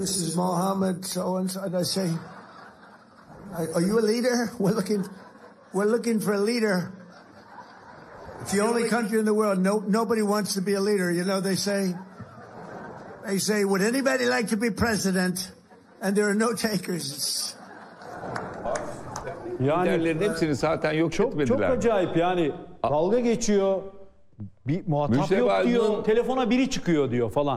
This is Mohammed so and so. And I say, are you a leader? We're looking for a leader. It's the only country in the world. Nobody wants to be a leader. You know, they say, would anybody like to be president? And there are no takers. Yani Liderlerin hepsini zaten yok çok etmediler. acayip yani. Dalga geçiyor. Bir muhatap yok Müsteval'ın- diyor. Telefona biri çıkıyor diyor falan.